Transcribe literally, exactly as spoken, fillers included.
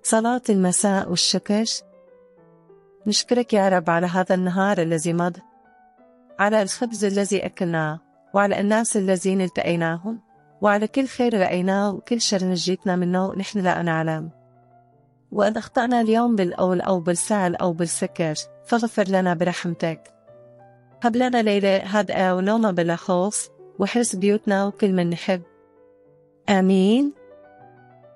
صلاة المساء والشكر. نشكرك يا رب على هذا النهار الذي مضى، على الخبز الذي أكلناه، وعلى الناس الذين التقيناهم، وعلى كل خير رأيناه وكل شر نجيتنا منه نحن لا نعلم. وإن أخطأنا اليوم بالقول أو بالفعل أو بالفكر فاغفر لنا برحمتك. هب لنا ليلة هادئة ونومة بلا خوف، وحرس بيوتنا وكل من نحب. آمين.